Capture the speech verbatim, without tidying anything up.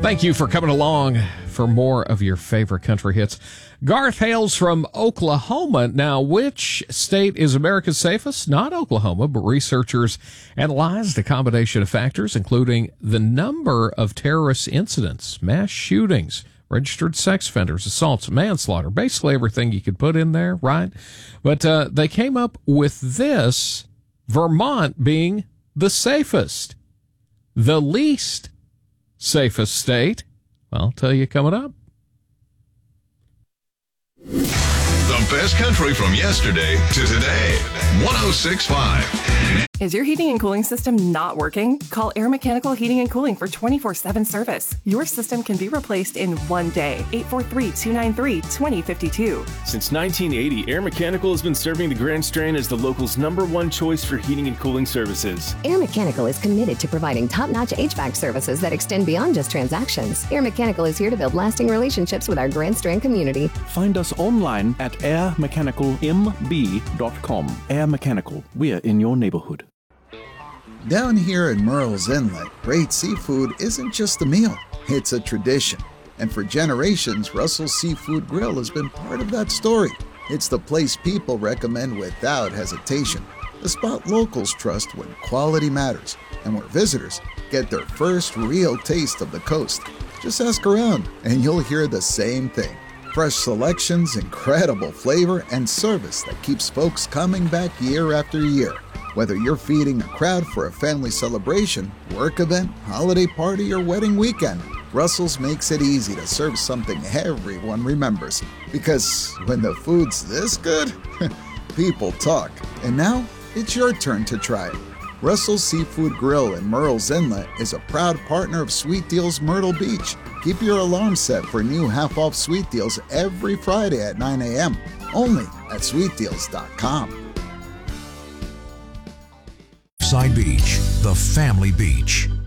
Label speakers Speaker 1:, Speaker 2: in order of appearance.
Speaker 1: Thank you for coming along for more of your favorite country hits. Garth hails from Oklahoma. Now, which state is America's safest? Not Oklahoma, but researchers analyzed a combination of factors, including the number of terrorist incidents, mass shootings, registered sex offenders, assaults, manslaughter, basically everything you could put in there, right? But uh, they came up with this, Vermont being the safest. The least safest state, I'll tell you coming up.
Speaker 2: The best country from yesterday to today. one oh six point five.
Speaker 3: Is your heating and cooling system not working? Call Air Mechanical Heating and Cooling for twenty-four seven service. Your system can be replaced in one day. eight four three, two nine three, two zero five two.
Speaker 4: Since nineteen eighty, Air Mechanical has been serving the Grand Strand as the local's number one choice for heating and cooling services.
Speaker 5: Air Mechanical is committed to providing top-notch H V A C services that extend beyond just transactions. Air Mechanical is here to build lasting relationships with our Grand Strand community.
Speaker 6: Find us online at air mechanical m b dot com. Air Mechanical, we're in your neighborhood.
Speaker 7: Down here in Murrells Inlet, great seafood isn't just a meal, it's a tradition. And for generations, Russell's Seafood Grill has been part of that story. It's the place people recommend without hesitation, the spot locals trust when quality matters, and where visitors get their first real taste of the coast. Just ask around, and you'll hear the same thing. Fresh selections, incredible flavor, and service that keeps folks coming back year after year. Whether you're feeding a crowd for a family celebration, work event, holiday party, or wedding weekend, Russell's makes it easy to serve something everyone remembers. Because when the food's this good, people talk. And now, it's your turn to try it. Russell's Seafood Grill in Murrells Inlet is a proud partner of Sweet Deals Myrtle Beach. Keep your alarm set for new half-off Sweet Deals every Friday at nine a.m. only at sweet deals dot com.
Speaker 8: Side Beach, the family beach.